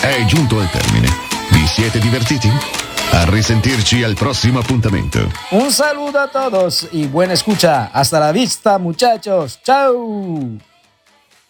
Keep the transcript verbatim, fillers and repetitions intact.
è giunto al termine. Vi siete divertiti? A risentirci al prossimo appuntamento. Un saludo a todos y buena escucha. Hasta la vista, muchachos. Ciao.